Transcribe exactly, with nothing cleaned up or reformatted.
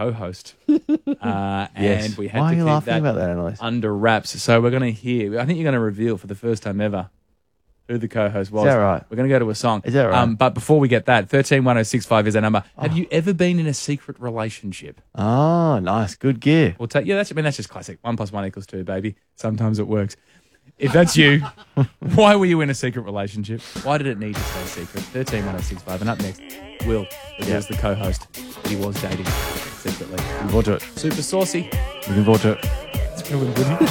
co-host. uh, Yes. And we had Why to are you keep laughing that, about that, Annalise? under wraps. So we're going to hear, I think you're going to reveal for the first time ever who the co-host was. Is that right? We're going to go to a song. Is that right? Um, but before we get that, thirteen one oh six five is our number. Oh. Have you ever been in a secret relationship? Oh, nice. Good gear. We'll take, yeah, that's, I mean, that's just classic. One plus one equals two, baby. Sometimes it works. If that's you, why were you in a secret relationship? Why did it need to stay secret? thirteen one oh six five. And up next, Will, who Yeah. was the co-host. He was dating secretly. Looking forward to it. Super saucy. Looking forward to it. It's really good.